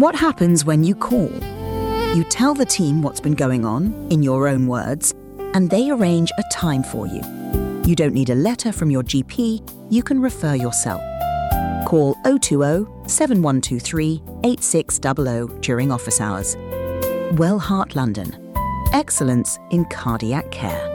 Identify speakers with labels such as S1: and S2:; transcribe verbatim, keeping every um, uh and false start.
S1: What happens when you call? You tell the team what's been going on, in your own words, and they arrange a time for you. You don't need a letter from your G P, you can refer yourself. Call oh two oh, seven one two three, eight six zero zero during office hours. Wellheart London. Excellence in cardiac care.